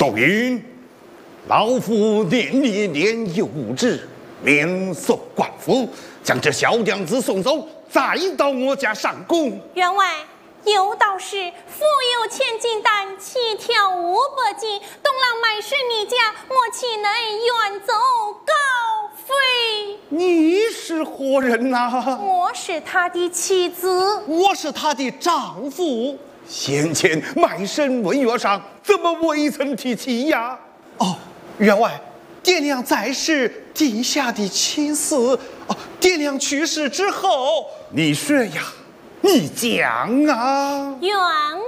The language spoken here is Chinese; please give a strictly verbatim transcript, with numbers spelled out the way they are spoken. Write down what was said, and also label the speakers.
Speaker 1: 窦云，老夫念你年幼无知，免送官府，将这小娘子送走，再到我家上供。
Speaker 2: 员外。有道是腹有千金丹，气挑五百斤。东郎买是你家，莫岂能远走高飞？
Speaker 1: 你是何人呐、啊？
Speaker 2: 我是他的妻子，
Speaker 3: 我是他的丈夫。
Speaker 1: 先前卖身文约上，怎么未曾提起呀？
Speaker 3: 哦，员外，爹娘在世，地下的亲事。哦，爹娘去世之后，
Speaker 1: 你说呀？你讲啊！
Speaker 2: 员外，